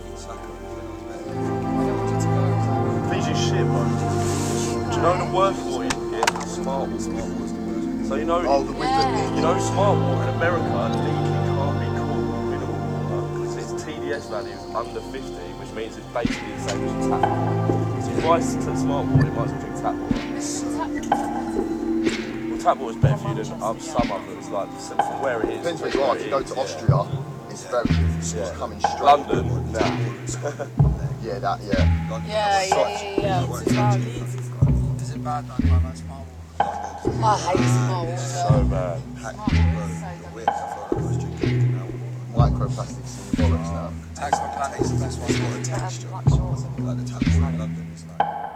Fiji's shit, bro. Do you know the worst water you can get? Smart water. So you know, you know smart water in America legally can't be called mineral water because its TDS value is under 50, which means it's basically the same as tap water. So if I took smart water, you might as well drink tap water. Well, tap water is better for you than some others, like from where it is. Depends where you are. If you go to Austria, it's very good. It's coming straight. London, nah. Yeah, that, yeah. Yeah. Is it bad though? I like smart water. I hate smart water. So bad. Microplastics in your bollocks now. Tax on planet is the best one. It's got a texture. Like the tap water in London is like.